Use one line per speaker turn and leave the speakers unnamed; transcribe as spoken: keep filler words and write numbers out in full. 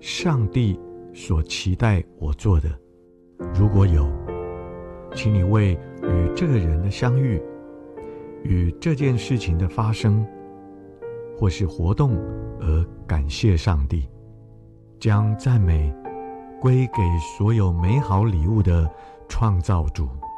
上帝所期待我做的？如果有，请你为与这个人的相遇，与这件事情的发生，或是活动而感谢上帝，将赞美归给所有美好礼物的创造主。